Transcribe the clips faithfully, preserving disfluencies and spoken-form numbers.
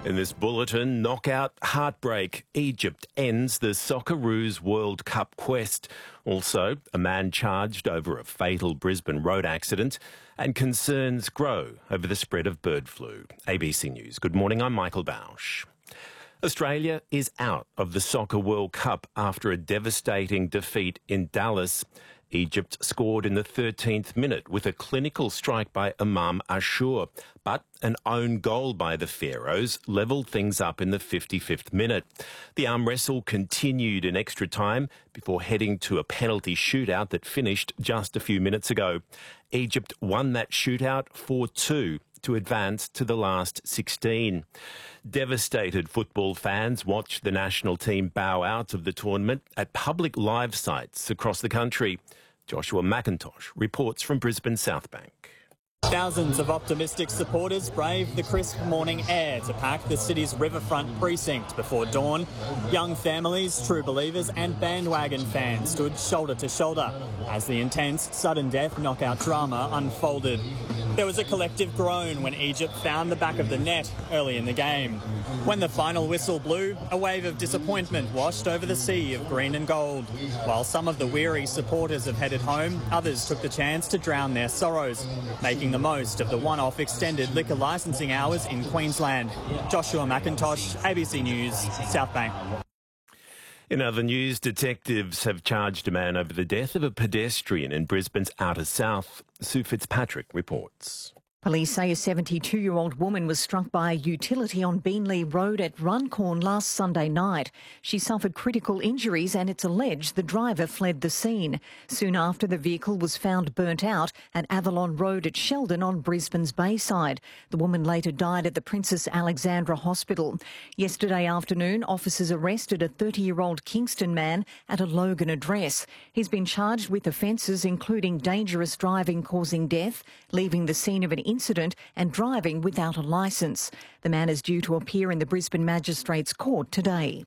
In this bulletin, knockout heartbreak. Egypt ends the Socceroos World Cup quest. Also, a man charged over a fatal Brisbane road accident, and concerns grow over the spread of bird flu. A B C News. Good morning, I'm Michael Bausch. Australia is out of the Soccer World Cup after a devastating defeat in Dallas. Egypt scored in the thirteenth minute with a clinical strike by Imam Ashur, but an own goal by the Pharaohs levelled things up in the fifty-fifth minute. The arm wrestle continued in extra time before heading to a penalty shootout that finished just a few minutes ago. Egypt won that shootout four two to advance to the last sixteen. Devastated football fans watched the national team bow out of the tournament at public live sites across the country. Joshua McIntosh reports from Brisbane South Bank. Thousands of optimistic supporters braved the crisp morning air to pack the city's riverfront precinct before dawn. Young families, true believers and bandwagon fans stood shoulder to shoulder as the intense sudden death knockout drama unfolded. There was a collective groan when Egypt found the back of the net early in the game. When the final whistle blew, a wave of disappointment washed over the sea of green and gold. While some of the weary supporters have headed home, others took the chance to drown their sorrows, making the most of the one-off extended liquor licensing hours in Queensland. Joshua McIntosh, A B C News, South Bank. In other news, detectives have charged a man over the death of a pedestrian in Brisbane's outer south. Sue Fitzpatrick reports. Police say a seventy-two-year-old woman was struck by a utility on Beenleigh Road at Runcorn last Sunday night. She suffered critical injuries and it's alleged the driver fled the scene. Soon after, the vehicle was found burnt out at Avalon Road at Sheldon on Brisbane's Bayside. The woman later died at the Princess Alexandra Hospital. Yesterday afternoon, officers arrested a thirty-year-old Kingston man at a Logan address. He's been charged with offences including dangerous driving causing death, leaving the scene of an incident and driving without a licence. The man is due to appear in the Brisbane Magistrates Court today.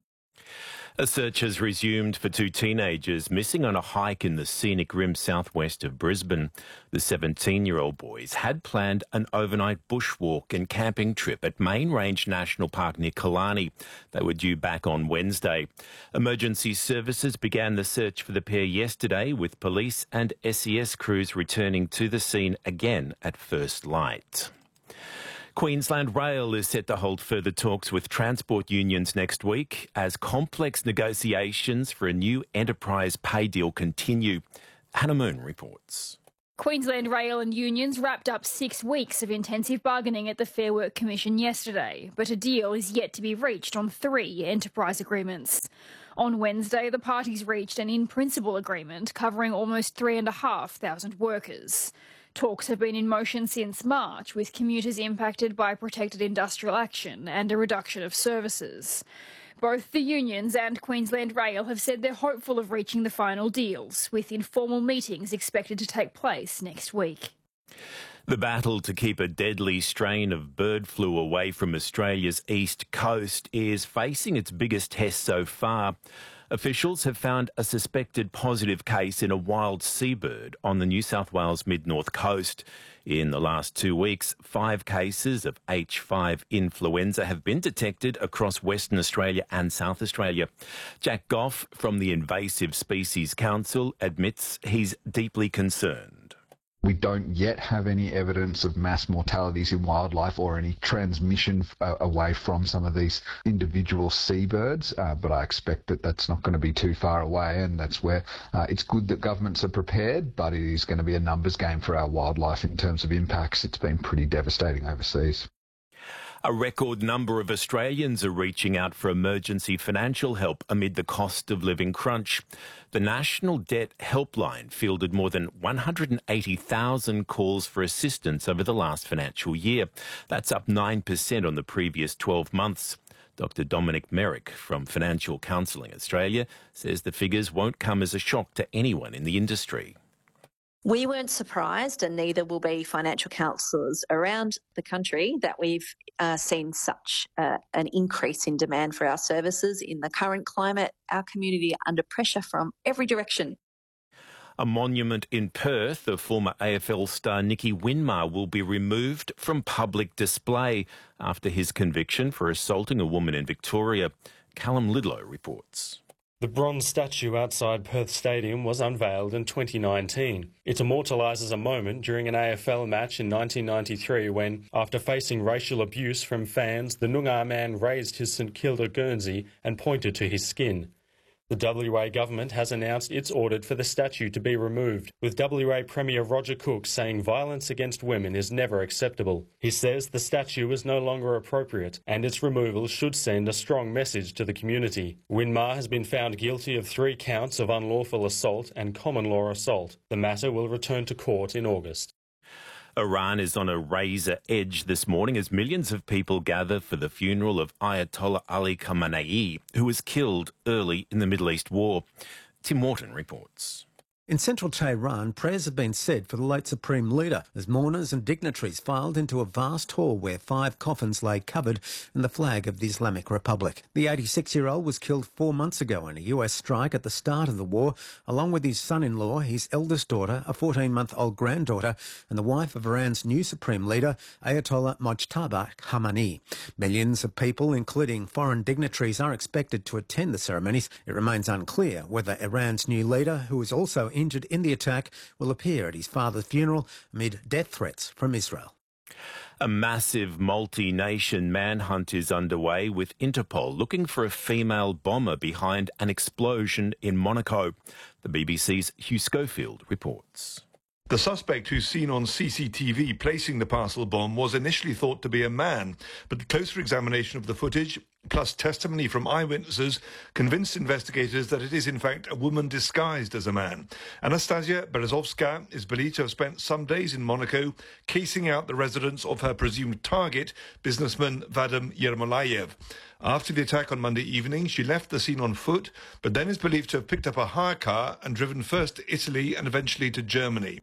A search has resumed for two teenagers missing on a hike in the scenic rim southwest of Brisbane. The seventeen-year-old boys had planned an overnight bushwalk and camping trip at Main Range National Park near Killarney. They were due back on Wednesday. Emergency services began the search for the pair yesterday, with police and S E S crews returning to the scene again at first light. Queensland Rail is set to hold further talks with transport unions next week as complex negotiations for a new enterprise pay deal continue. Hannah Moon reports. Queensland Rail and unions wrapped up six weeks of intensive bargaining at the Fair Work Commission yesterday, but a deal is yet to be reached on three enterprise agreements. On Wednesday, the parties reached an in-principle agreement covering almost three and a half thousand workers. Talks have been in motion since March, with commuters impacted by protected industrial action and a reduction of services. Both the unions and Queensland Rail have said they're hopeful of reaching the final deals, with informal meetings expected to take place next week. The battle to keep a deadly strain of bird flu away from Australia's east coast is facing its biggest test so far. Officials have found a suspected positive case in a wild seabird on the New South Wales mid-north coast. In the last two weeks, five cases of H five influenza have been detected across Western Australia and South Australia. Jack Goff from the Invasive Species Council admits he's deeply concerned. We don't yet have any evidence of mass mortalities in wildlife or any transmission uh, away from some of these individual seabirds, uh, but I expect that that's not going to be too far away, and that's where uh, it's good that governments are prepared, but it is going to be a numbers game for our wildlife in terms of impacts. It's been pretty devastating overseas. A record number of Australians are reaching out for emergency financial help amid the cost of living crunch. The National Debt Helpline fielded more than one hundred eighty thousand calls for assistance over the last financial year. That's up nine percent on the previous twelve months. Doctor Dominic Merrick from Financial Counselling Australia says the figures won't come as a shock to anyone in the industry. We weren't surprised, and neither will be financial counsellors around the country, that we've uh, seen such uh, an increase in demand for our services. In the current climate, our community are under pressure from every direction. A monument in Perth of former A F L star Nicky Winmar will be removed from public display after his conviction for assaulting a woman in Victoria. Callum Lidlow reports. The bronze statue outside Perth Stadium was unveiled in twenty nineteen. It immortalises a moment during an A F L match in nineteen ninety-three when, after facing racial abuse from fans, the Noongar man raised his St Kilda Guernsey and pointed to his skin. The W A government has announced it's ordered for the statue to be removed, with W A Premier Roger Cook saying violence against women is never acceptable. He says the statue is no longer appropriate and its removal should send a strong message to the community. Winmar has been found guilty of three counts of unlawful assault and common law assault. The matter will return to court in August. Iran is on a razor edge this morning as millions of people gather for the funeral of Ayatollah Ali Khamenei, who was killed early in the Middle East war. Tim Wharton reports. In central Tehran, prayers have been said for the late Supreme Leader as mourners and dignitaries filed into a vast hall where five coffins lay covered in the flag of the Islamic Republic. The eighty-six-year-old was killed four months ago in a U S strike at the start of the war, along with his son-in-law, his eldest daughter, a fourteen-month-old granddaughter, and the wife of Iran's new Supreme Leader, Ayatollah Mojtaba Khamenei. Millions of people, including foreign dignitaries, are expected to attend the ceremonies. It remains unclear whether Iran's new leader, who is also injured in the attack, will appear at his father's funeral amid death threats from Israel. A massive multi-nation manhunt is underway with Interpol looking for a female bomber behind an explosion in Monaco. The B B C's Hugh Schofield reports. The suspect, who's seen on C C T V placing the parcel bomb, was initially thought to be a man, but closer examination of the footage, plus testimony from eyewitnesses, convinced investigators that it is in fact a woman disguised as a man. Anastasia Berezovska is believed to have spent some days in Monaco casing out the residence of her presumed target, businessman Vadim Yermolayev. After the attack on Monday evening, she left the scene on foot, but then is believed to have picked up a hire car and driven first to Italy and eventually to Germany.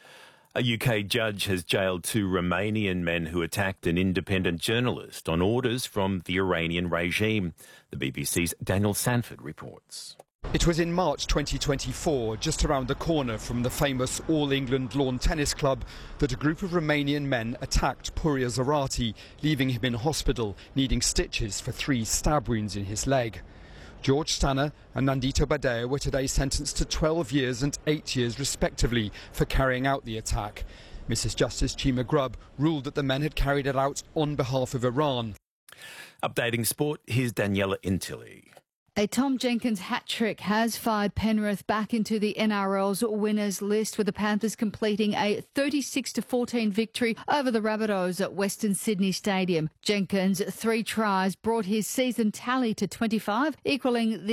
A U K judge has jailed two Romanian men who attacked an independent journalist on orders from the Iranian regime. The B B C's Daniel Sanford reports. It was in March twenty twenty-four, just around the corner from the famous All England Lawn Tennis Club, that a group of Romanian men attacked Puria Zarate, leaving him in hospital, needing stitches for three stab wounds in his leg. George Stanner and Nandito Badea were today sentenced to twelve years and eight years respectively for carrying out the attack. Missus Justice Chima Grubb ruled that the men had carried it out on behalf of Iran. Updating sport, here's Daniela Intilli. A Tom Jenkins hat-trick has fired Penrith back into the N R L's winners list, with the Panthers completing a thirty-six to fourteen victory over the Rabbitohs at Western Sydney Stadium. Jenkins' three tries brought his season tally to twenty-five, equalling the